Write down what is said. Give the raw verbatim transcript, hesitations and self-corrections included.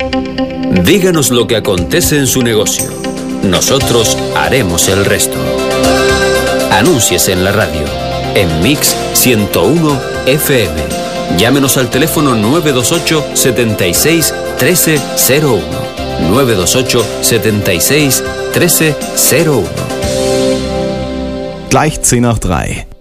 Díganos lo que acontece en su negocio. Nosotros haremos el resto. Anúnciese en la radio, en Mix ciento uno F M. Llámenos al teléfono nueve dos ocho, setenta y seis, trece cero uno. nueve dos ocho, setenta y seis, trece cero uno. Gleich zehn nach drei.